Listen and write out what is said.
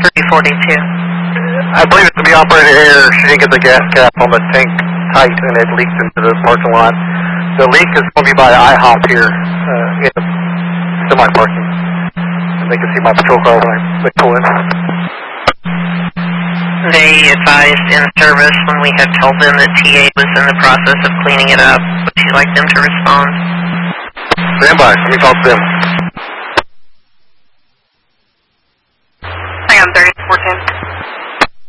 342. I believe it's to be operator error. She didn't get the gas cap on the tank tight and it leaked into the parking lot. The leak is going to be by IHOP here in the semi-parking. And they can see my patrol car when they pull in. They advised in service when we had told them that TA was in the process of cleaning it up. Would you like them to respond? Stand by. Let me talk to them. Hang on, 30.